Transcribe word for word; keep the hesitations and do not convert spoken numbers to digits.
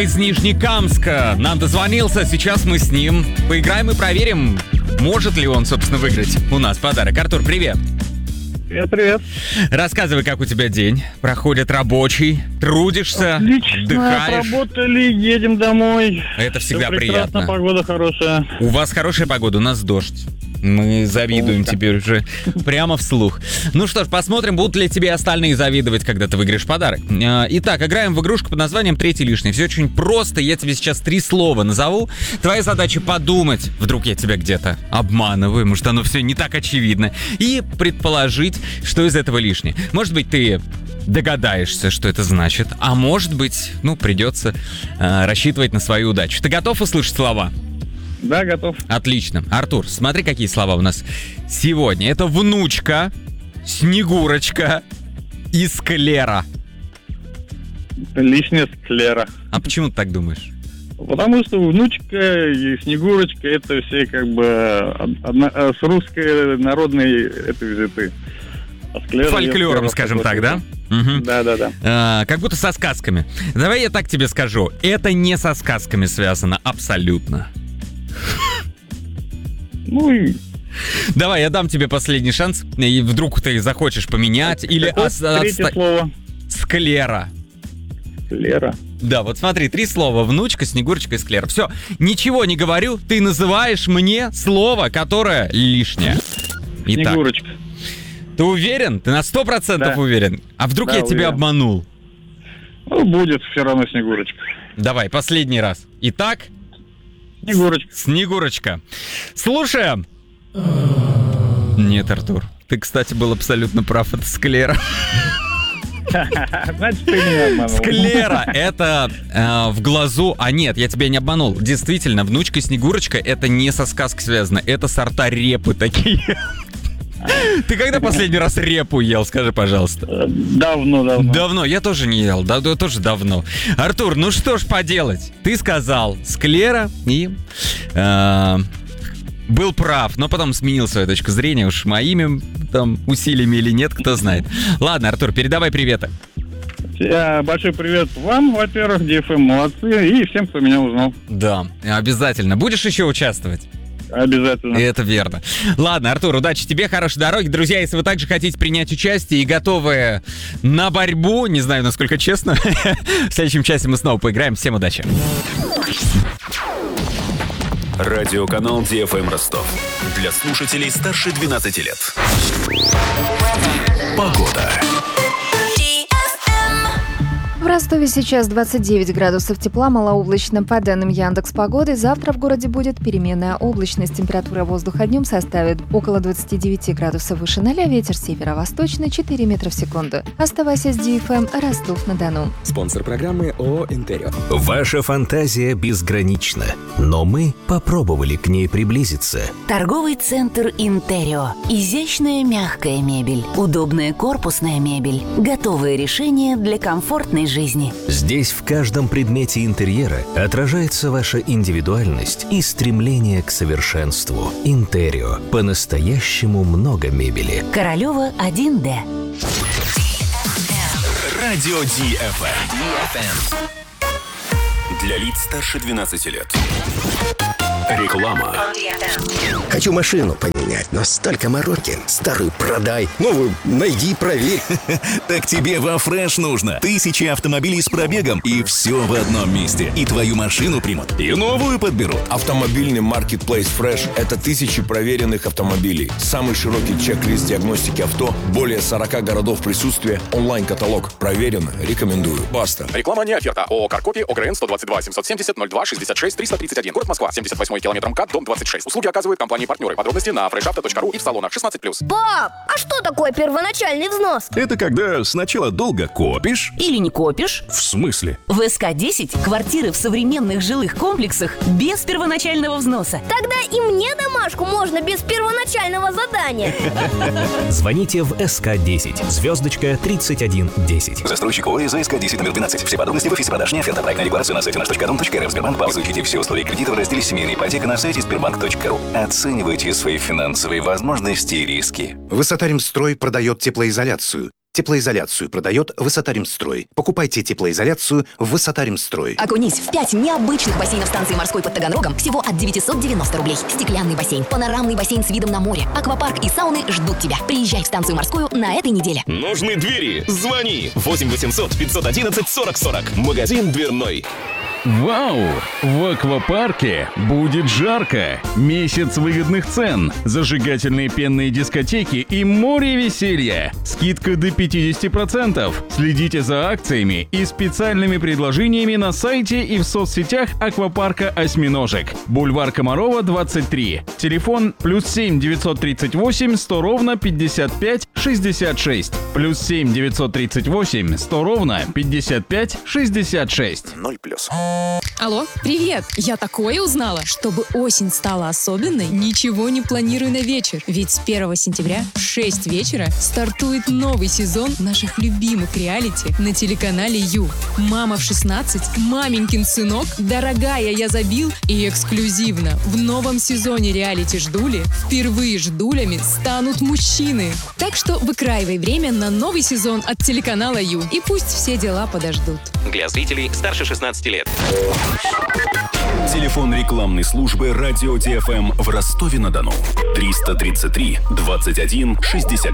Из Нижнекамска нам дозвонился, сейчас мы с ним поиграем и проверим, может ли он, собственно, выиграть у нас подарок. Артур, привет. Привет, привет. Рассказывай, как у тебя день проходит рабочий, трудишься, Отлично, отдыхаешь. отработали, едем домой. Это всегда Всё прекрасно, приятно. Погода хорошая. У вас хорошая погода, у нас дождь. Мы завидуем Солнышко. теперь уже прямо вслух. Ну что ж, посмотрим, будут ли тебе остальные завидовать, когда ты выиграешь подарок. Э, Итак, играем в игрушку под названием «Третий лишний». Все очень просто, я тебе сейчас три слова назову. Твоя задача подумать, вдруг я тебя где-то обманываю, может оно все не так очевидно, и предположить, что из этого лишнее. Может быть, ты догадаешься, что это значит, а может быть, ну, придется э, рассчитывать на свою удачу. Ты готов услышать слова? Да, готов. Отлично. Артур, смотри, какие слова у нас сегодня. Это внучка, Снегурочка и склера. Лишняя склера. А почему ты так думаешь? Потому что внучка и Снегурочка — это все как бы одна, с русской народной этой взяты. А склера... Фольклором, скажем так, да? Угу. Да, да, да. А, как будто со сказками. Давай я так тебе скажу. Это не со сказками связано, абсолютно. Ну и... Давай, я дам тебе последний шанс, и вдруг ты захочешь поменять, или... Какое ос- третье отста- слово? Склера. Склера. Да, вот смотри, три слова: внучка, Снегурочка и склера. Все, ничего не говорю, ты называешь мне слово, которое лишнее. Итак, Снегурочка. ты уверен? Ты на сто процентов Да. уверен? А вдруг Да, я тебя уверен. обманул? Ну, будет все равно Снегурочка. Давай, последний раз. Итак, Снегурочка. Снегурочка. Слушаем. Нет, Артур. Ты, кстати, был абсолютно прав, это склера. Значит, ты меня обманул. Склера — это э, в глазу... А нет, я тебя не обманул. Действительно, внучка и Снегурочка — это не со сказкой связано. Это сорта репы такие. Ты когда последний раз репу ел, скажи, пожалуйста? Э, Давно, давно. Давно, я тоже не ел, да, да, тоже давно. Артур, ну что ж поделать? Ты сказал склера и э, был прав, но потом сменил свою точку зрения, уж моими там усилиями или нет, кто знает. Ладно, Артур, передавай приветы. Я большой привет вам, во-первых, ди эф эм молодцы, и всем, кто меня узнал. Да, обязательно. Будешь еще участвовать? Обязательно. Это верно. Ладно, Артур, удачи тебе, хорошей дороги. Друзья, если вы также хотите принять участие и готовы на борьбу, не знаю, насколько честно, в следующем часе мы снова поиграем. Всем удачи. Радиоканал ди эф эм Ростов. Для слушателей старше двенадцати лет. Погода. В Ростове сейчас двадцать девять градусов тепла, малооблачно. По данным Яндекс.Погоды, завтра в городе будет переменная облачность. Температура воздуха днем составит около двадцать девять градусов выше ноля, ветер северо-восточный четыре метра в секунду. Оставайся с ди эф эм Ростов-на-Дону. Спонсор программы ООО «Интериор». Ваша фантазия безгранична, но мы попробовали к ней приблизиться. Торговый центр «Интерио». Изящная мягкая мебель, удобная корпусная мебель, готовые решения для комфортной жизни. Здесь в каждом предмете интерьера отражается ваша индивидуальность и стремление к совершенству. Интерио. По-настоящему много мебели. Королева один дэ. Радио ди эф эм. Для лиц старше двенадцати лет. Реклама. Хочу машину поменять, но столько мороки. Старую продай, новую найди, проверь. Так тебе во Фреш нужно. Тысячи автомобилей с пробегом, и все в одном месте. И твою машину примут, и новую подберут. Автомобильный маркетплейс Fresh – это тысячи проверенных автомобилей. Самый широкий чек-лист диагностики авто, более сорока городов присутствия, онлайн-каталог. Проверено, рекомендую. Баста. Реклама не оферта. ООО «Каркопи», ОГРН сто двадцать два семьсот семьдесят ноль два шестьдесят шесть триста тридцать один. Город Москва. семьдесят восьмой километр МКАД, дом двадцать шесть. Услуги оказывают компании-партнеры. Подробности на фрешавто точка ру и в салонах шестнадцать плюс. Пап, а что такое первоначальный взнос? Это когда сначала долго копишь. Или не копишь? В смысле? В эс ка десять квартиры в современных жилых комплексах без первоначального взноса. Тогда и мне домашку можно без первоначального задания. Звоните в эс ка десять, звездочка тридцать один десять. Застройщик ООО эс ка десять номер двенадцать. Все подробности в офисе продаж. Не оферта. Проектная декларация на сайте наш точка дом точка эр. Сбербанк. Изучите все условия кредита в разделе «Семейная ипотека» на сайте сбербанк точка ру. Оценивайте свои финансовые возможности и риски. Высота Римстрой продает теплоизоляцию. Теплоизоляцию продает Высота-Ремстрой. Покупайте теплоизоляцию в Высота-Ремстрой. Окунись в пять необычных бассейнов станции морской под Таганрогом всего от девятьсот девяносто рублей. Стеклянный бассейн, панорамный бассейн с видом на море, аквапарк и сауны ждут тебя. Приезжай в станцию морскую на этой неделе. Нужны двери? Звони восемь восемьсот пятьсот одиннадцать сорок сорок. Магазин дверной. Вау! В аквапарке будет жарко. Месяц выгодных цен, зажигательные пенные дискотеки и море веселья. Скидка до пятьдесят процентов. Следите за акциями и специальными предложениями на сайте и в соцсетях аквапарка «Осьминожек». Бульвар Комарова, двадцать три. Телефон плюс семь девятьсот тридцать восемь сто ровно пятьдесят пять шестьдесят шесть. Плюс семь девятьсот тридцать восемь сто ровно пятьдесят пять шестьдесят шесть. Ноль плюс. Алло, привет! Я такое узнала. Чтобы осень стала особенной, ничего не планирую на вечер. Ведь с первого сентября в шесть вечера стартует новый сезон наших любимых реалити на телеканале Ю. «Мама в шестнадцать», «Маменькин сынок», «Дорогая, я забил» и эксклюзивно в новом сезоне реалити «Ждули» впервые ждулями станут мужчины. Так что выкраивай время на новый сезон от телеканала Ю. И пусть все дела подождут. Для зрителей старше шестнадцати лет. Телефон рекламной службы «Радио Ти Эф Эм» в Ростове-на-Дону. триста тридцать три двадцать один шестьдесят